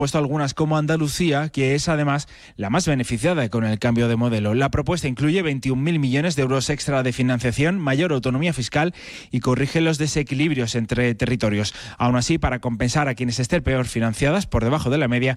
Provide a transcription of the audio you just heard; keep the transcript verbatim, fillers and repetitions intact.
puesto algunas como Andalucía, que es además la más beneficiada con el cambio de modelo. La propuesta incluye veintiún mil millones de euros extra de financiación, mayor autonomía fiscal y corrige los desequilibrios entre territorios. Aún así, para compensar a quienes estén peor financiadas, por debajo de la media,